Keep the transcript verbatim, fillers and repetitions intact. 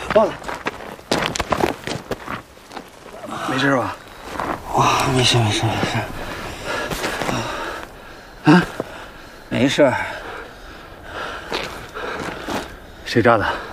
报了。没事吧？ 啊，没事没事没事。 啊，没事。 谁炸的？